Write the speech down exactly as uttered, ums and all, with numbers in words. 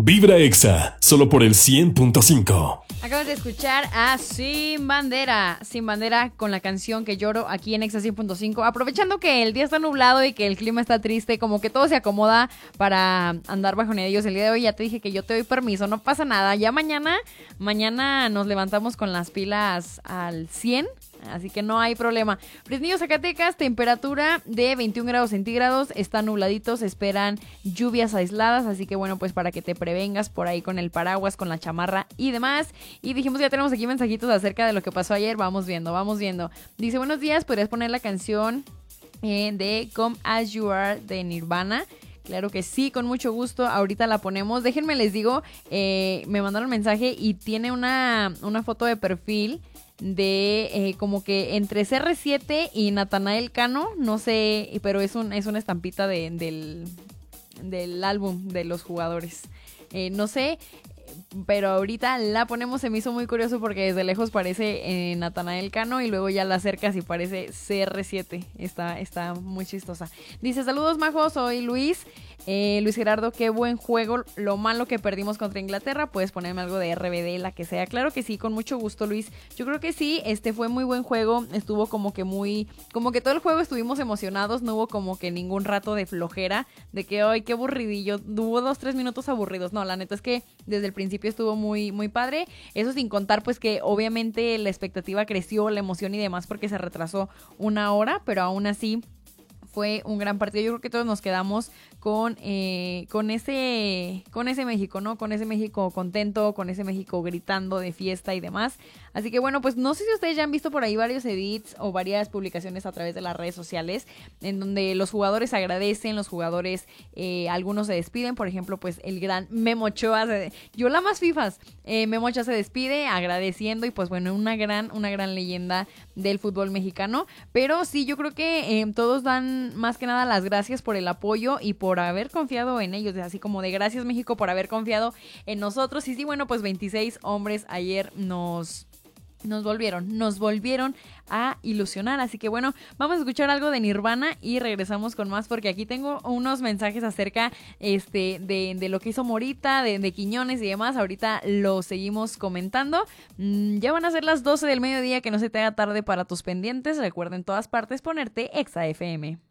Vibra Exa, solo por el cien punto cinco. Acabas de escuchar a Sin Bandera, Sin Bandera con la canción Que Lloro aquí en Exa cien punto cinco. Aprovechando que el día está nublado y que el clima está triste, como que todo se acomoda para andar bajo ellos el día de hoy. Ya te dije que yo te doy permiso, no pasa nada. Ya mañana, mañana nos levantamos con las pilas al cien. Así que no hay problema. Fresnillo, Zacatecas, temperatura de veintiún grados centígrados. Está nubladito, se esperan lluvias aisladas. Así que bueno, pues para que te prevengas por ahí con el paraguas, con la chamarra y demás. Y dijimos, ya tenemos aquí mensajitos acerca de lo que pasó ayer. Vamos viendo, vamos viendo. Dice, buenos días, ¿podrías poner la canción eh, de Come As You Are de Nirvana? Claro que sí, con mucho gusto. Ahorita la ponemos. Déjenme les digo, eh, me mandaron un mensaje y tiene una, una foto de perfil de eh, como que entre C R siete y Natanael Cano, no sé, pero es un es una estampita de, del, del álbum de los jugadores. Eh, no sé, pero ahorita la ponemos. Se me hizo muy curioso porque desde lejos parece eh, Natanael Cano y luego ya la acercas y parece C R siete. Está, está muy chistosa. Dice, saludos majos, soy Luis. Eh, Luis Gerardo, qué buen juego. Lo malo que perdimos contra Inglaterra. Puedes ponerme algo de R B D, la que sea. Claro que sí, con mucho gusto, Luis. Yo creo que sí, este fue muy buen juego. Estuvo como que muy, como que todo el juego estuvimos emocionados. No hubo como que ningún rato de flojera, de que ay, qué aburridillo. Hubo dos, tres minutos aburridos. No, la neta es que desde el principio estuvo muy, muy padre. Eso sin contar pues que obviamente la expectativa creció, la emoción y demás, porque se retrasó una hora, pero aún así fue un gran partido. Yo creo que todos nos quedamos con, eh, con ese con ese México, ¿no? Con ese México contento, con ese México gritando de fiesta y demás. Así que bueno, pues no sé si ustedes ya han visto por ahí varios edits o varias publicaciones a través de las redes sociales en donde los jugadores agradecen, los jugadores, eh, algunos se despiden. Por ejemplo, pues el gran Memo Ochoa, se, yo la más fifas, eh, Memo Ochoa se despide agradeciendo y pues bueno, una gran, una gran leyenda del fútbol mexicano. Pero sí, yo creo que eh, todos dan más que nada las gracias por el apoyo y por haber confiado en ellos, así como de gracias México por haber confiado en nosotros. Y sí, bueno, pues veintiséis hombres ayer nos... Nos volvieron, nos volvieron a ilusionar. Así que bueno, vamos a escuchar algo de Nirvana y regresamos con más, porque aquí tengo unos mensajes acerca este, de, de lo que hizo Morita, de, de Quiñones y demás. Ahorita lo seguimos comentando. Mm, ya van a ser las doce del mediodía, que no se te haga tarde para tus pendientes. Recuerda en todas partes ponerte Exa F M.